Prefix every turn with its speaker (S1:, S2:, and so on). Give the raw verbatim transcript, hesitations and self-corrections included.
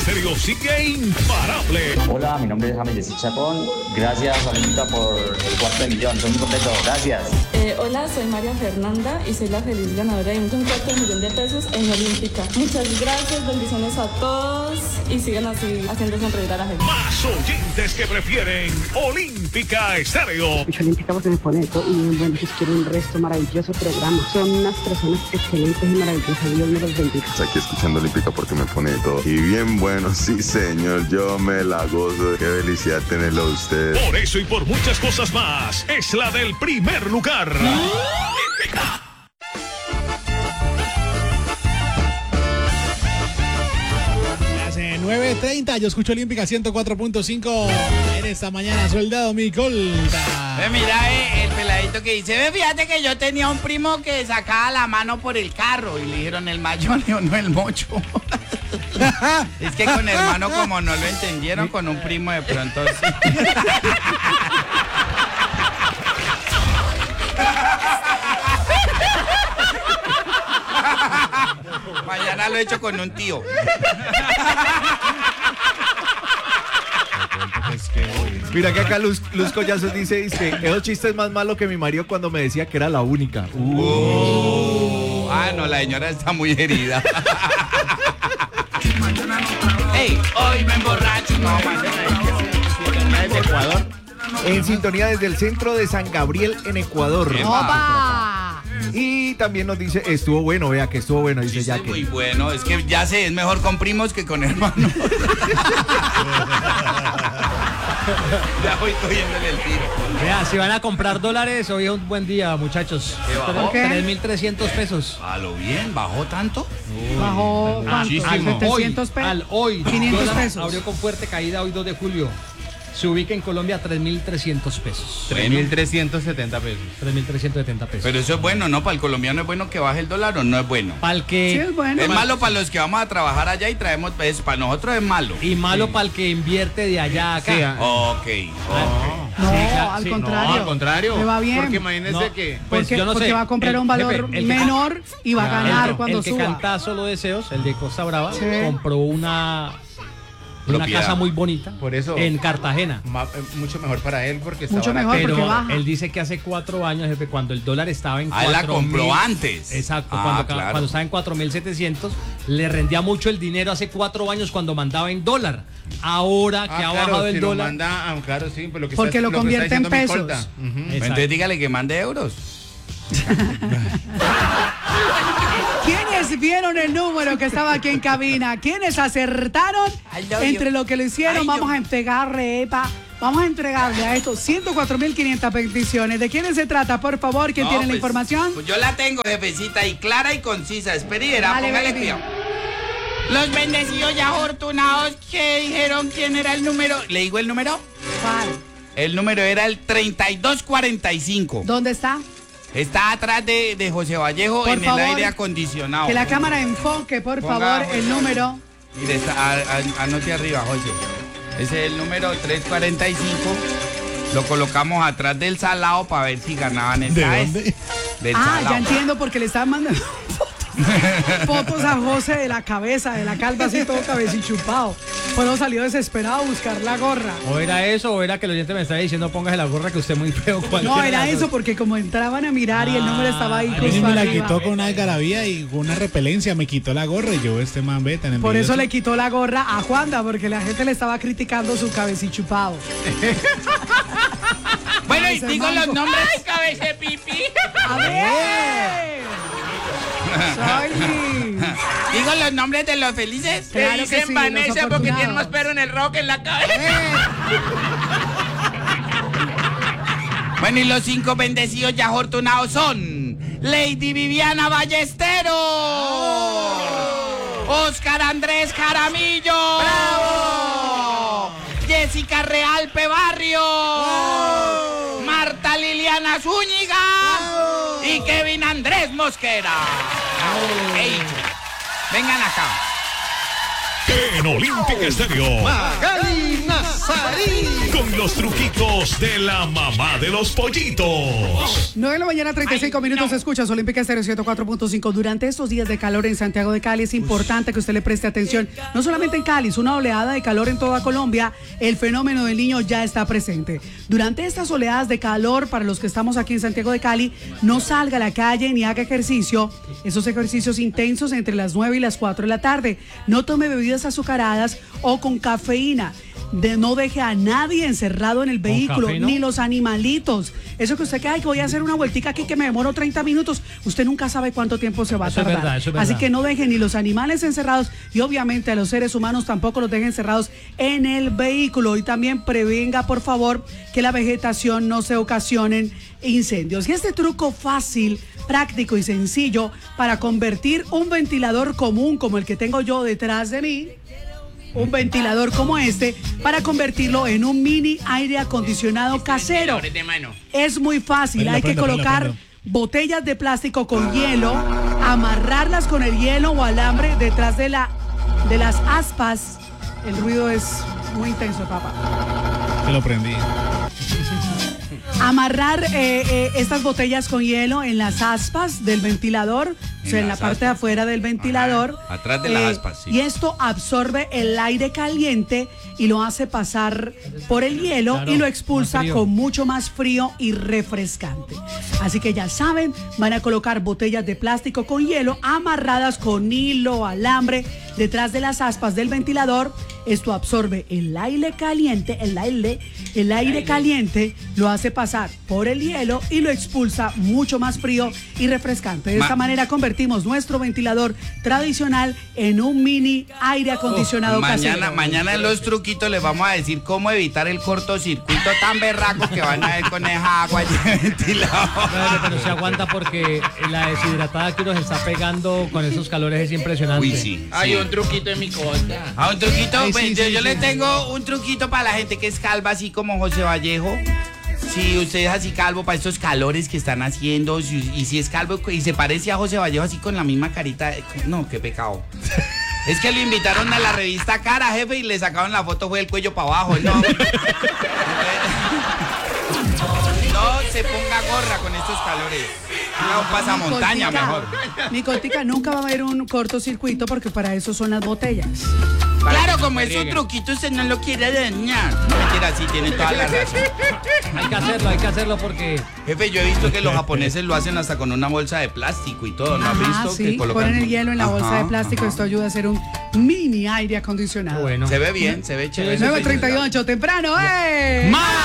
S1: Estéreo sigue imparable.
S2: Hola, mi nombre es James Chacón. Gracias, Olímpica, por el cuarto de millón. Estoy muy contento. Gracias.
S3: Eh, hola, soy María Fernanda y soy la feliz ganadora de un cuarto de millón de pesos en Olímpica. Muchas gracias, bendiciones a todos y sigan así haciendo sonreír a la gente.
S1: Más oyentes que prefieren Olímpica Estéreo.
S4: Olímpica porque me pone todo y bueno, pues quiero un resto maravilloso programa. Son unas personas excelentes y maravillosas. Dios me los bendiga.
S5: Aquí escuchando Olímpica porque me pone todo. Y bien bueno, sí señor, yo me la gozo. Qué felicidad tenerlo a usted.
S1: Por eso y por muchas cosas más, es la del primer lugar. Olímpica.
S6: nueve treinta, yo escucho Olímpica ciento cuatro punto cinco en esta mañana, soldado mi colta.
S7: Ve, mira, eh, el peladito que dice, ve, fíjate que yo tenía un primo que sacaba la mano por el carro y le dijeron el mayón o no el mocho. Es que con hermano como no lo entendieron, con un primo de pronto sí. Mañana lo he hecho con un tío.
S8: Mira que acá Luz, Luz Collazos dice, dice, esos chistes más malo que mi marido cuando me decía que era la única. Uh.
S7: Uh. Ah, no, la señora está muy herida. Hey, hoy me emborracho. No,
S8: de Ecuador. En sintonía desde el centro de San Gabriel en Ecuador.
S9: ¡Opa!
S8: Y también nos dice, estuvo bueno, vea que estuvo bueno, dice
S7: sí,
S8: ya que.
S7: Muy bueno, es que ya sé, es mejor con primos que con hermanos. Ya voy cogiéndole el tiro.
S10: Vea, si van a comprar dólares, hoy es un buen día, muchachos.
S7: ¿Qué bajó?
S10: tres mil trescientos pesos.
S7: A lo bien, ¿bajó tanto?
S9: Uy, bajó, ¿cuánto? setecientos pesos.
S10: Al hoy,
S9: quinientos pesos.
S10: Abrió con fuerte caída hoy dos de julio. Se ubica en Colombia tres mil trescientos pesos.
S11: tres mil trescientos setenta pesos.
S10: tres mil trescientos setenta pesos.
S7: Pero eso es bueno, ¿no? Para el colombiano es bueno que baje el dólar o no es bueno.
S10: Para el que...
S9: Sí, es bueno.
S7: Es malo para los que vamos a trabajar allá y traemos, pues, para nosotros es malo.
S10: Y malo sí. Para el que invierte de allá a acá.
S7: Sí, ok. okay.
S9: No,
S10: sí,
S9: claro, al
S10: sí,
S9: contrario.
S11: No, al contrario.
S9: Me va bien.
S11: Porque imagínese
S10: no,
S11: que...
S10: Pues
S9: porque,
S10: yo no
S9: porque
S10: sé.
S9: va a comprar
S10: el,
S9: un valor
S10: jefe, el
S9: menor
S10: que,
S9: y va a ganar
S10: el,
S9: cuando
S10: el que
S9: suba.
S10: canta solo deseos, el de Costa Brava, sí. Compró una... Una
S7: Propiedad.
S10: casa muy bonita.
S11: Por eso,
S10: en Cartagena.
S11: Ma, mucho mejor para él porque está
S9: mucho
S11: barato.
S9: mejor
S10: Pero
S9: porque baja.
S10: Él dice que hace cuatro años, jefe, cuando el dólar estaba en
S7: ah,
S10: cuatro
S7: la compró
S10: mil,
S7: antes.
S10: Exacto,
S7: ah,
S10: cuando,
S7: claro.
S10: cuando estaba en cuatro mil setecientos, le rendía mucho el dinero hace cuatro años cuando mandaba en dólar. Ahora que
S11: ah,
S10: ha
S11: claro,
S10: bajado el
S11: si
S10: dólar.
S11: Lo manda, ah, claro, sí, pues lo que
S9: porque
S11: está,
S9: lo,
S11: lo
S9: convierte en pesos.
S11: Uh-huh.
S7: Entonces dígale que mande euros.
S9: ¿Quiénes vieron el número que estaba aquí en cabina? ¿Quiénes acertaron? Entre lo que lo hicieron, Ay, vamos yo. a entregarle, epa, vamos a entregarle a estos ciento cuatro mil quinientas peticiones. ¿De quiénes se trata, por favor? ¿Quién no, tiene pues, la información?
S7: Pues yo la tengo, jefecita, y clara y concisa. Espere y verá,
S9: Dale,
S7: póngale
S9: baby.
S7: cuidado. Los bendecidos y afortunados que dijeron quién era el número. ¿Le digo el número?
S9: ¿Cuál?
S7: El número era el treinta y dos cuarenta y cinco.
S9: ¿Dónde está?
S7: Está atrás de, de José Vallejo por en favor, el aire acondicionado.
S9: Que la cámara enfoque, por Ponga, favor, José. el número.
S7: Mire, está, a, a, anote arriba, José. Ese es el número trescientos cuarenta y cinco. Lo colocamos atrás del salado para ver si ganaban esta
S6: ¿De dónde?
S7: Del
S9: ah,
S7: salado.
S9: Ya entiendo porque le estaban mandando fotos a José de la cabeza, de la calva así todo cabecichupado. Bueno, salió desesperado a buscar la gorra.
S10: O era eso, o era que el oyente me estaba diciendo póngase la gorra que usted es muy feo.
S9: No, era eso, porque como entraban a mirar ah, y el número estaba ahí.
S6: A mí me la quitó con una algarabía y con una repelencia, me quitó la gorra y yo este man ve tan envidioso.
S9: Por eso le quitó la gorra a Juanda, porque la gente le estaba criticando su cabecichupado.
S7: Bueno, y digo los nombres. ¡Ay, cabeza pipi!
S9: A ver.
S7: Digo los nombres de los felices.
S9: Claro
S7: que dicen
S9: que sí,
S7: Vanessa porque tiene más pelo en el rock en la cabeza. Bueno, y los cinco bendecidos y afortunados son Lady Viviana Ballesteros, oh. Oscar Andrés Jaramillo, ¡bravo! Jessica Real Pebarrio, ¡oh! Marta Liliana Zúñiga, ¡oh! Y Kevin Andrés Mosquera. ¡Oh! Hey, vengan acá.
S1: En Olímpica Estéreo. Cali Nazarí. Con los truquitos de la mamá de los pollitos.
S9: nueve de la mañana, treinta y cinco minutos. No. Escuchas Olímpica Estéreo ciento cuatro punto cinco. Durante estos días de calor en Santiago de Cali es importante que usted le preste atención. No solamente en Cali, es una oleada de calor en toda Colombia. El fenómeno del Niño ya está presente. Durante estas oleadas de calor, para los que estamos aquí en Santiago de Cali, no salga a la calle ni haga ejercicio. Esos ejercicios intensos entre las nueve y las cuatro de la tarde. No tome bebidas azucaradas o con cafeína. De no deje a nadie encerrado en el vehículo, café, ¿no? Ni los animalitos. Eso que usted cree que voy a hacer una vueltica aquí que me demoro treinta minutos, usted nunca sabe cuánto tiempo se va a
S10: eso
S9: tardar.
S10: Es verdad, eso es verdad.
S9: Así que no deje ni los animales encerrados y obviamente a los seres humanos tampoco los deje encerrados en el vehículo. Y también prevenga, por favor, que la vegetación no se ocasionen incendios. Y este truco fácil, práctico y sencillo para convertir un ventilador común como el que tengo yo detrás de mí, un ventilador como este, para convertirlo en un mini aire acondicionado casero. Es muy fácil, prendo, hay prendo, que colocar prendo, prendo. botellas de plástico con hielo, amarrarlas con el hielo o alambre detrás de, la, de las aspas. El ruido es muy intenso, papá.
S6: Te lo prendí.
S9: Amarrar eh, eh, estas botellas con hielo en las aspas del ventilador, o sea, en la parte de afuera del ventilador.
S7: Ajá, atrás de las eh, aspas, sí.
S9: Y esto absorbe el aire caliente y lo hace pasar por el hielo, claro, y lo expulsa con mucho más frío y refrescante. Así que ya saben, van a colocar botellas de plástico con hielo amarradas con hilo, alambre, detrás de las aspas del ventilador. Esto absorbe el aire caliente, el aire, el aire caliente lo hace pasar por el hielo y lo expulsa mucho más frío y refrescante. De Ma esta manera convertimos nuestro ventilador tradicional en un mini aire acondicionado
S7: oh, mañana,
S9: casero.
S7: Mañana en los truquitos les vamos a decir cómo evitar el cortocircuito tan berraco que van a ver con esa agua de ventilador.
S10: Bueno, pero se aguanta porque la deshidratada que nos está pegando con esos calores es impresionante.
S7: Uy, sí.
S11: Hay
S7: sí.
S11: un truquito en mi costa.
S7: Ah, un truquito.
S6: Ay,
S7: pues,
S6: sí,
S7: yo
S6: sí,
S7: yo
S6: sí,
S7: le
S6: sí.
S7: tengo un truquito para la gente que es calva, así como José Vallejo. Si usted es así calvo para estos calores que están haciendo, si, y si es calvo y se parece a José Vallejo así con la misma carita, no, qué pecado. Es que lo invitaron a la revista Cara, jefe, y le sacaron la foto, fue el cuello para abajo, no. No se ponga gorra con estos calores. No, pasa montaña mejor.
S9: Mi cortica, nunca va a haber un cortocircuito porque para eso son las botellas.
S7: Claro, como es un truquito, usted no lo quiere dañar. No, mentira, sí, tiene toda la razón.
S10: Hay que hacerlo, hay que hacerlo porque...
S7: Jefe, yo he visto que los japoneses lo hacen hasta con una bolsa de plástico y todo, ¿no has visto?
S9: Sí,
S7: que colocan...
S9: ponen el hielo en la bolsa
S7: Ajá,
S9: de plástico,
S7: ajá.
S9: esto ayuda a hacer un mini aire acondicionado.
S10: Bueno.
S7: Se ve bien, se ve chévere.
S9: nueve treinta y ocho, temprano, ¡eh!
S10: ¡Más!